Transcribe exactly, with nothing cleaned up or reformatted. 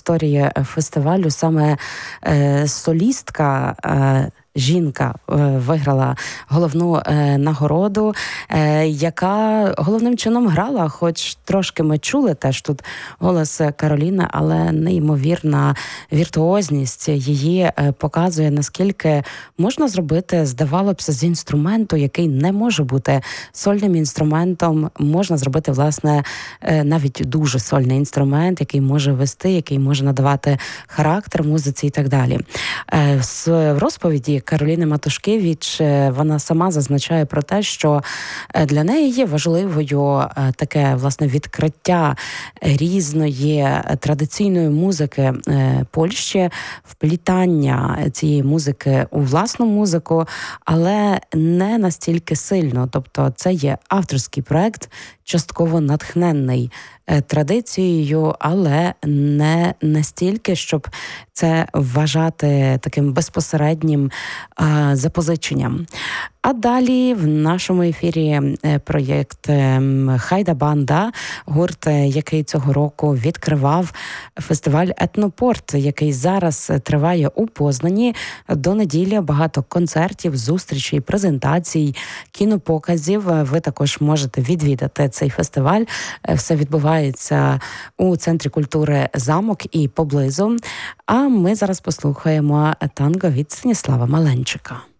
історії фестивалю саме е, солістка е, жінка виграла головну е, нагороду, е, яка головним чином грала, хоч трошки ми чули теж тут голос Кароліни, але неймовірна віртуозність її е, показує, наскільки можна зробити, здавалося б, з інструменту, який не може бути сольним інструментом, можна зробити, власне, е, навіть дуже сольний інструмент, який може вести, який може надавати характер музиці і так далі. Е, в розповіді Кароліни Матушкевич, вона сама зазначає про те, що для неї є важливою таке, власне, відкриття різної традиційної музики Польщі, вплітання цієї музики у власну музику, але не настільки сильно. Тобто це є авторський проект, частково натхненний традицією, але не настільки, щоб це вважати таким безпосереднім а, запозиченням. А далі в нашому ефірі проєкт «Хайда Банда», гурт, який цього року відкривав фестиваль «Етнопорт», який зараз триває у Познані. До неділі багато концертів, зустрічей, презентацій, кінопоказів. Ви також можете відвідати цей фестиваль. Все відбувається у Центрі культури «Замок» і поблизу. А ми зараз послухаємо танго від Станіслава Маленчика.